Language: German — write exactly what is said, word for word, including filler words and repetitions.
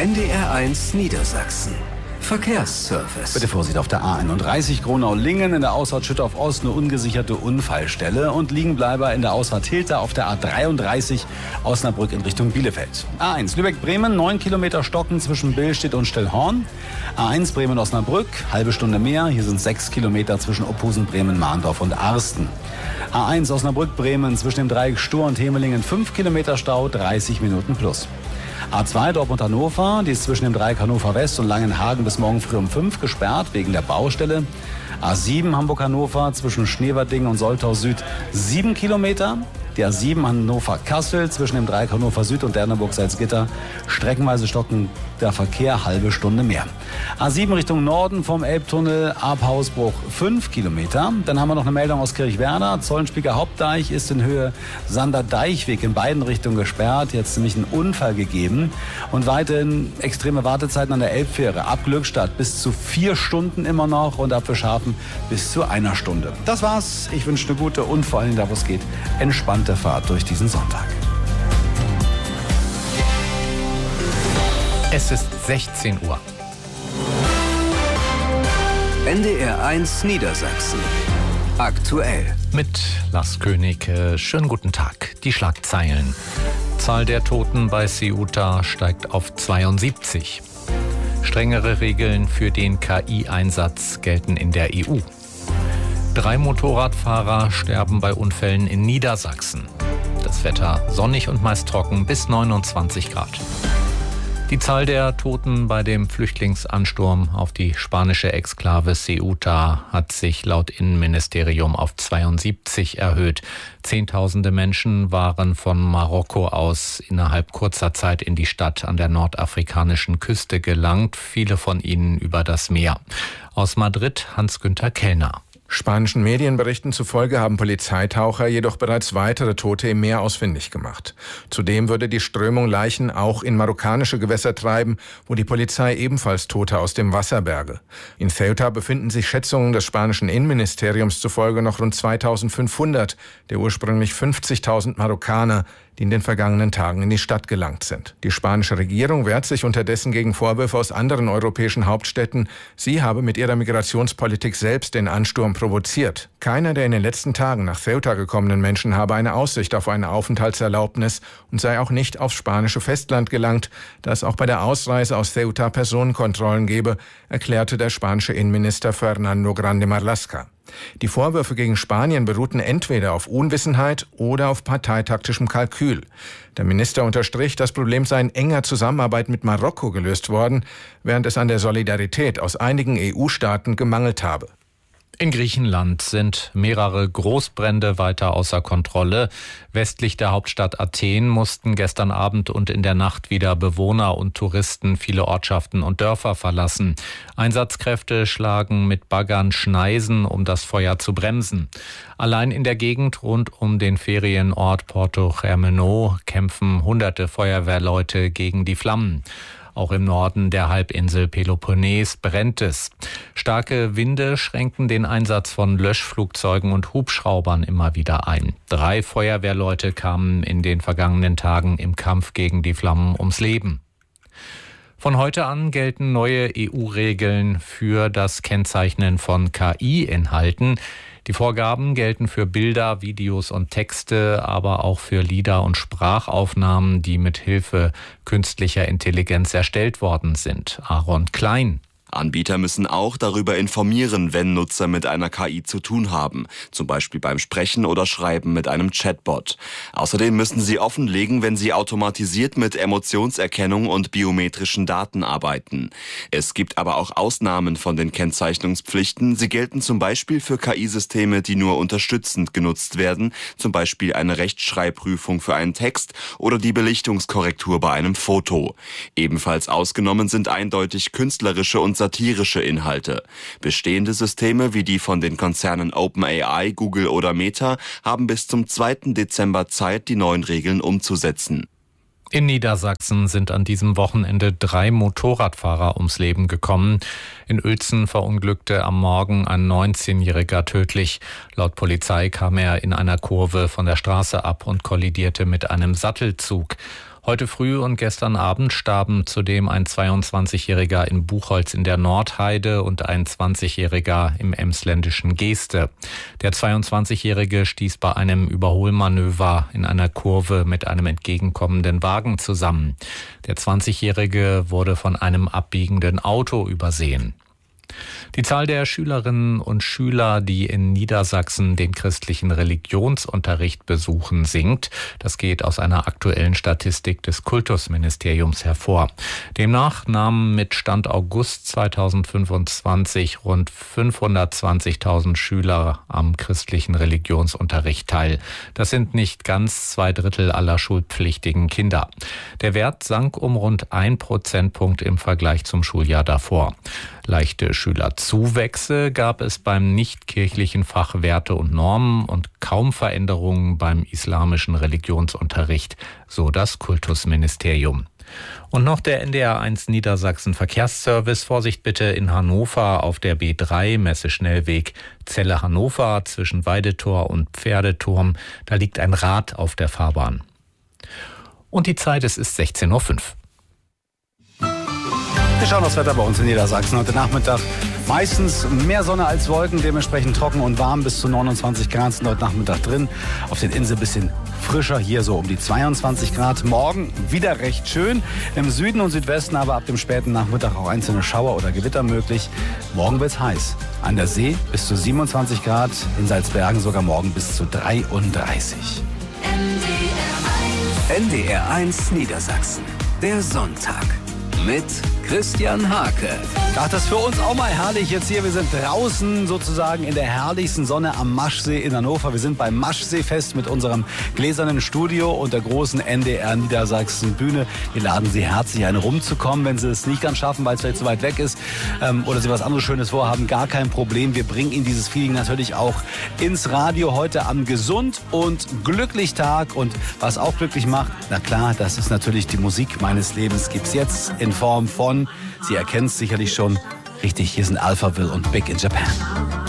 N D R eins Niedersachsen. Verkehrsservice. Bitte Vorsicht auf der A einunddreißig Gronau-Lingen in der Ausfahrt Schüttorf Ost eine ungesicherte Unfallstelle und Liegenbleiber in der Ausfahrt Hilter auf der A dreiunddreißig Osnabrück in Richtung Bielefeld. A eins Lübeck-Bremen, neun Kilometer Stocken zwischen Billstedt und Stellhorn. A eins Bremen-Osnabrück, halbe Stunde mehr, hier sind sechs Kilometer zwischen Opphusen, Bremen, Mahndorf und Arsten. A eins Osnabrück-Bremen zwischen dem Dreieck Stur und Hemelingen, fünf Kilometer Stau, dreißig Minuten plus. A zwei Dortmund-Hannover, die ist zwischen dem Dreieck Hannover West und Langenhagen bis morgen früh um fünf gesperrt wegen der Baustelle. A sieben Hamburg-Hannover zwischen Schneverdingen und Soltau Süd sieben Kilometer. Die A sieben Hannover-Kassel zwischen dem Dreieck Hannover Süd und Derneburg-Salzgitter. Streckenweise stocken der Verkehr halbe Stunde mehr. A sieben Richtung Norden vom Elbtunnel ab Hausbruch fünf Kilometer. Dann haben wir noch eine Meldung aus Kirchwerder. Zollenspieker Hauptdeich ist in Höhe Sander-Deichweg in beiden Richtungen gesperrt. Jetzt nämlich ein Unfall gegeben. Und weiterhin extreme Wartezeiten an der Elbfähre. Ab Glückstadt bis zu vier Stunden immer noch und ab Fischhafen bis zu einer Stunde. Das war's. Ich wünsche eine gute und vor allem da, wo es geht, entspannte Fahrt durch diesen Sonntag. Es ist sechzehn Uhr. N D R eins Niedersachsen. Aktuell. Mit Lars König. Schönen guten Tag. Die Schlagzeilen. Zahl der Toten bei Ceuta steigt auf zweiundsiebzig. Strengere Regeln für den K I-Einsatz gelten in der E U. Drei Motorradfahrer sterben bei Unfällen in Niedersachsen. Das Wetter sonnig und meist trocken bis neunundzwanzig Grad. Die Zahl der Toten bei dem Flüchtlingsansturm auf die spanische Exklave Ceuta hat sich laut Innenministerium auf zweiundsiebzig erhöht. Zehntausende Menschen waren von Marokko aus innerhalb kurzer Zeit in die Stadt an der nordafrikanischen Küste gelangt, viele von ihnen über das Meer. Aus Madrid Hans-Günther Kellner. Spanischen Medienberichten zufolge haben Polizeitaucher jedoch bereits weitere Tote im Meer ausfindig gemacht. Zudem würde die Strömung Leichen auch in marokkanische Gewässer treiben, wo die Polizei ebenfalls Tote aus dem Wasser berge. In Ceuta befinden sich Schätzungen des spanischen Innenministeriums zufolge noch rund zweitausendfünfhundert der ursprünglich fünfzigtausend Marokkaner, die in den vergangenen Tagen in die Stadt gelangt sind. Die spanische Regierung wehrt sich unterdessen gegen Vorwürfe aus anderen europäischen Hauptstädten, sie habe mit ihrer Migrationspolitik selbst den Ansturm provoziert. Keiner der in den letzten Tagen nach Ceuta gekommenen Menschen habe eine Aussicht auf eine Aufenthaltserlaubnis und sei auch nicht aufs spanische Festland gelangt, da es auch bei der Ausreise aus Ceuta Personenkontrollen gebe, erklärte der spanische Innenminister Fernando Grande Marlaska. Die Vorwürfe gegen Spanien beruhten entweder auf Unwissenheit oder auf parteitaktischem Kalkül. Der Minister unterstrich, das Problem sei in enger Zusammenarbeit mit Marokko gelöst worden, während es an der Solidarität aus einigen E U-Staaten gemangelt habe. In Griechenland sind mehrere Großbrände weiter außer Kontrolle. Westlich der Hauptstadt Athen mussten gestern Abend und in der Nacht wieder Bewohner und Touristen viele Ortschaften und Dörfer verlassen. Einsatzkräfte schlagen mit Baggern Schneisen, um das Feuer zu bremsen. Allein in der Gegend rund um den Ferienort Porto Germano kämpfen hunderte Feuerwehrleute gegen die Flammen. Auch im Norden der Halbinsel Peloponnes brennt es. Starke Winde schränken den Einsatz von Löschflugzeugen und Hubschraubern immer wieder ein. Drei Feuerwehrleute kamen in den vergangenen Tagen im Kampf gegen die Flammen ums Leben. Von heute an gelten neue E U-Regeln für das Kennzeichnen von K I-Inhalten. Die Vorgaben gelten für Bilder, Videos und Texte, aber auch für Lieder und Sprachaufnahmen, die mit Hilfe künstlicher Intelligenz erstellt worden sind. Aaron Klein. Anbieter müssen auch darüber informieren, wenn Nutzer mit einer K I zu tun haben, zum Beispiel beim Sprechen oder Schreiben mit einem Chatbot. Außerdem müssen sie offenlegen, wenn sie automatisiert mit Emotionserkennung und biometrischen Daten arbeiten. Es gibt aber auch Ausnahmen von den Kennzeichnungspflichten. Sie gelten zum Beispiel für K I-Systeme, die nur unterstützend genutzt werden, zum Beispiel eine Rechtschreibprüfung für einen Text oder die Belichtungskorrektur bei einem Foto. Ebenfalls ausgenommen sind eindeutig künstlerische und satirische Inhalte. Bestehende Systeme wie die von den Konzernen OpenAI, Google oder Meta haben bis zum zweiten Dezember Zeit, die neuen Regeln umzusetzen. In Niedersachsen sind an diesem Wochenende drei Motorradfahrer ums Leben gekommen. In Uelzen verunglückte am Morgen ein neunzehnjähriger tödlich. Laut Polizei kam er in einer Kurve von der Straße ab und kollidierte mit einem Sattelzug. Heute früh und gestern Abend starben zudem ein zweiundzwanzigjähriger in Buchholz in der Nordheide und ein zwanzigjähriger im emsländischen Geeste. Der zweiundzwanzigjährige stieß bei einem Überholmanöver in einer Kurve mit einem entgegenkommenden Wagen zusammen. Der zwanzigjährige wurde von einem abbiegenden Auto übersehen. Die Zahl der Schülerinnen und Schüler, die in Niedersachsen den christlichen Religionsunterricht besuchen, sinkt. Das geht aus einer aktuellen Statistik des Kultusministeriums hervor. Demnach nahmen mit Stand August zweitausendfünfundzwanzig rund fünfhundertzwanzigtausend Schüler am christlichen Religionsunterricht teil. Das sind nicht ganz zwei Drittel aller schulpflichtigen Kinder. Der Wert sank um rund ein Prozentpunkt im Vergleich zum Schuljahr davor. Leichte Schülerzuwächse gab es beim nichtkirchlichen Fach Werte und Normen und kaum Veränderungen beim islamischen Religionsunterricht, so das Kultusministerium. Und noch der N D R eins Niedersachsen Verkehrsservice. Vorsicht bitte in Hannover auf der B drei Messeschnellweg Celle Hannover zwischen Weidetor und Pferdeturm. Da liegt ein Rad auf der Fahrbahn. Und die Zeit, es ist sechzehn Uhr fünf. Wir schauen das Wetter bei uns in Niedersachsen. Heute Nachmittag meistens mehr Sonne als Wolken, dementsprechend trocken und warm. Bis zu neunundzwanzig Grad sind heute Nachmittag drin. Auf den Inseln ein bisschen frischer, hier so um die zweiundzwanzig Grad. Morgen wieder recht schön. Im Süden und Südwesten aber ab dem späten Nachmittag auch einzelne Schauer oder Gewitter möglich. Morgen wird's heiß. An der See bis zu siebenundzwanzig Grad, in Salzbergen sogar morgen bis zu dreiunddreißig. N D R eins Niedersachsen. Der Sonntag. Mit Christian Hake. Ach, das ist für uns auch mal herrlich jetzt hier. Wir sind draußen sozusagen in der herrlichsten Sonne am Maschsee in Hannover. Wir sind beim Maschseefest mit unserem gläsernen Studio und der großen N D R Niedersachsen Bühne. Wir laden Sie herzlich ein, rumzukommen, wenn Sie es nicht ganz schaffen, weil es vielleicht zu weit weg ist ähm, oder Sie was anderes Schönes vorhaben. Gar kein Problem. Wir bringen Ihnen dieses Feeling natürlich auch ins Radio heute am Gesund und glücklich Tag. Und was auch glücklich macht, na klar, das ist natürlich die Musik meines Lebens. Gibt's jetzt in Form von, Sie erkennen es sicherlich schon, richtig, hier sind Alphaville und Big in Japan.